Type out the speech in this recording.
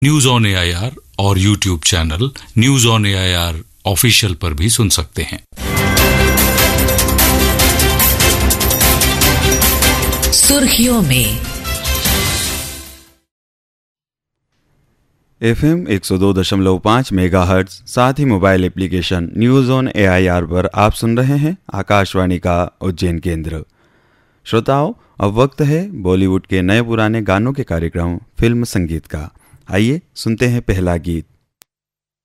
News on AIR और YouTube channel news on AIR official पर भी सुन सकते हैं। सुर्खियों में FM 102.5 मेगाहर्ट्ज, साथ ही mobile application news on AIR पर आप सुन रहे हैं आकाशवाणी का उज्जैन केंद्र। श्रोताओं, अब वक्त है बॉलीवुड के नए पुराने गानों के कार्यक्रम फिल्म संगीत का। आइए सुनते हैं पहला गीत।